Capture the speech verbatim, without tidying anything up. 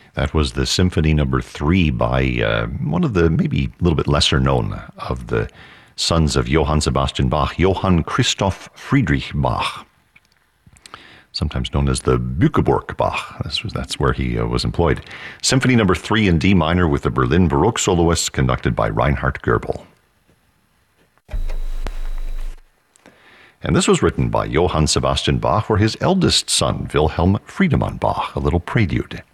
That was the Symphony Number Three by uh, one of the maybe a little bit lesser known of the sons of Johann Sebastian Bach, Johann Christoph Friedrich Bach, sometimes known as the Bückeburg Bach. This was, that's where he uh, was employed. Symphony Number Three in D minor with the Berlin Baroque soloists, conducted by Reinhard Goebel. And this was written by Johann Sebastian Bach for his eldest son, Wilhelm Friedemann Bach, a little prelude.